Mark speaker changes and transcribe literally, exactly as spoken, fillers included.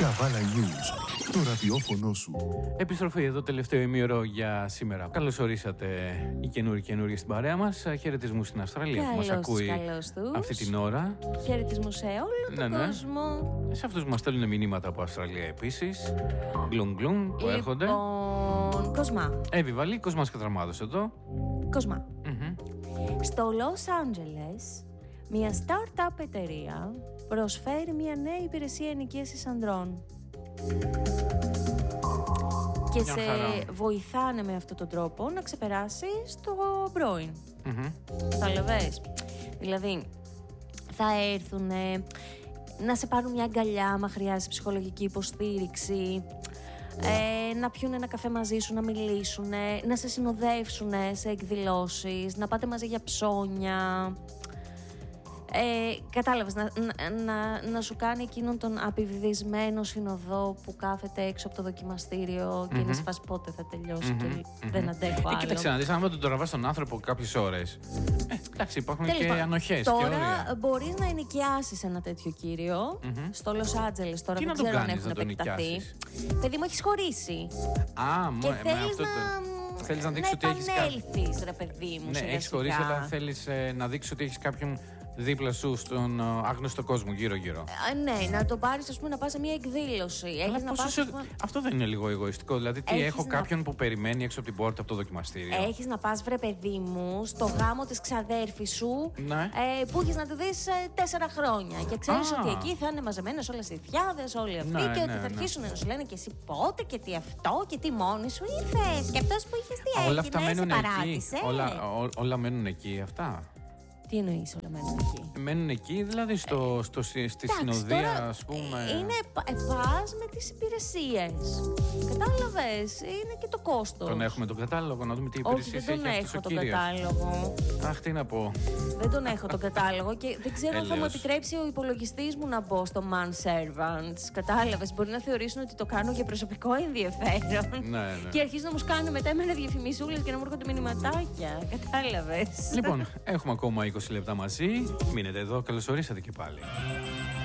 Speaker 1: Καβάλα News, το ραδιόφωνο σου.
Speaker 2: Επιστροφή εδώ, τελευταίο ημίωρο για σήμερα. Καλώς ορίσατε οι καινούριοι καινούριοι στην παρέα μας. Χαιρετισμούς στην Αυστραλία που μας ακούει αυτή την ώρα.
Speaker 3: Χαιρετισμούς σε όλο τον
Speaker 2: ναι, ναι.
Speaker 3: κόσμο.
Speaker 2: Σε αυτούς που μας στέλνουν μηνύματα από Αυστραλία επίσης. Γκλουμ γκλουμ που
Speaker 3: λοιπόν,
Speaker 2: έρχονται.
Speaker 3: Λοιπόν, Κοσμά.
Speaker 2: Εύη Βαλή, Κοσμάς Κατραμάδος εδώ.
Speaker 3: Κοσμά.
Speaker 2: Mm-hmm.
Speaker 3: Στο Λος Άντζελες, μια startup εταιρεία προσφέρει μια νέα υπηρεσία ενοικίασης ανδρών. Και
Speaker 2: μια
Speaker 3: σε
Speaker 2: χαρά.
Speaker 3: βοηθάνε με αυτόν τον τρόπο να ξεπεράσεις το πρώην.
Speaker 2: Mm-hmm.
Speaker 3: Καταλαβες. Δηλαδή, θα έρθουν να σε πάρουν μια αγκαλιά άμα χρειάζεσαι ψυχολογική υποστήριξη, ε, να πιούν ένα καφέ μαζί σου, να μιλήσουν, να σε συνοδεύσουν σε εκδηλώσεις, να πάτε μαζί για ψώνια. Ε, κατάλαβες, να, να, να, να σου κάνει εκείνον τον απειβδισμένο συνοδό που κάθεται έξω από το δοκιμαστήριο mm-hmm. και είναι σε φάση πότε θα τελειώσει mm-hmm. και mm-hmm. δεν αντέχω άλλο.
Speaker 2: Ε, κοίταξε να δεις, άμα τον τραβάς τον άνθρωπο κάποιες ώρες, ε, εντάξει, υπάρχουν Τέλος, και ανοχές
Speaker 3: τώρα
Speaker 2: και όρια.
Speaker 3: Μπορείς να ενοικιάσεις ένα τέτοιο κύριο mm-hmm. στο Λος Άντζελες, τώρα
Speaker 2: τι
Speaker 3: δεν ξέρω αν έχουν επεκταθεί. Παιδί μου, έχεις χωρίσει.
Speaker 2: Α, μου,
Speaker 3: και
Speaker 2: ε,
Speaker 3: θέλεις
Speaker 2: αυτό
Speaker 3: να...
Speaker 2: το... Θέλεις να δείξεις
Speaker 3: να
Speaker 2: ότι έχεις κάποιον.
Speaker 3: επανέλθεις, ρε παιδί μου.
Speaker 2: Ναι, έχεις χωρίσει, αλλά θέλεις ε, να δείξεις ότι έχεις κάποιον δίπλα σου στον ε, άγνωστο κόσμο, γύρω-γύρω.
Speaker 3: Ε, ναι, να τον πάρεις, ας πούμε, να πας σε μια εκδήλωση. Έχεις να πας,
Speaker 2: σε...
Speaker 3: πούμε...
Speaker 2: Αυτό δεν είναι λίγο εγωιστικό. Δηλαδή, τι,
Speaker 3: έχεις
Speaker 2: έχω
Speaker 3: να...
Speaker 2: κάποιον που περιμένει έξω από την πόρτα από το δοκιμαστήριο.
Speaker 3: Έχεις να πας, βρε παιδί μου, στο γάμο της ξαδέρφης σου,
Speaker 2: ναι.
Speaker 3: ε, που έχεις να τη δεις ε, τέσσερα χρόνια. Και ξέρεις ότι εκεί θα είναι μαζεμένες όλες οι θιάδες, όλοι αυτοί,
Speaker 2: ναι,
Speaker 3: και
Speaker 2: ναι,
Speaker 3: ότι θα
Speaker 2: ναι.
Speaker 3: αρχίσουν να σου λένε και εσύ πότε και τι αυτό και τι μόνη σου ήρθες. Και αυτός που είχες τι
Speaker 2: όλα
Speaker 3: έγινε,
Speaker 2: αυτά μένουν
Speaker 3: σε
Speaker 2: εκεί.
Speaker 3: παράτησε.
Speaker 2: Όλα, ό, όλα μένουν εκεί αυτά.
Speaker 3: Τι εννοείς όλα μένουν εκεί?
Speaker 2: Μένουν εκεί, δηλαδή στο, στο, στη
Speaker 3: Εντάξει,
Speaker 2: συνοδεία,
Speaker 3: τώρα
Speaker 2: ας πούμε.
Speaker 3: Είναι πας με τις υπηρεσίες. Κατάλαβες, είναι και το κόστος.
Speaker 2: Τον έχουμε τον κατάλογο, να δούμε τι υπηρεσίες έχει αυτός ο
Speaker 3: Όχι, δεν τον έχω τον
Speaker 2: κύριος.
Speaker 3: κατάλογο.
Speaker 2: Αχ, τι να πω.
Speaker 3: Δεν τον έχω τον κατάλογο και δεν ξέρω αν θα μου
Speaker 2: Έλεος.
Speaker 3: επιτρέψει ο υπολογιστής μου να μπω στο Man Servants. Κατάλαβες, μπορεί να θεωρήσουν ότι το κάνω για προσωπικό ενδιαφέρον.
Speaker 2: Ναι, ναι.
Speaker 3: Και αρχίζουν να μου σκάνουν μετά εμένα διαφημισούλες και να μου έρχονται μηνυματάκια. Κατάλαβες.
Speaker 2: Λοιπόν, έχουμε ακόμα είκοσι λεπτά μαζί. Μείνετε εδώ, καλώς ορίσατε και πάλι.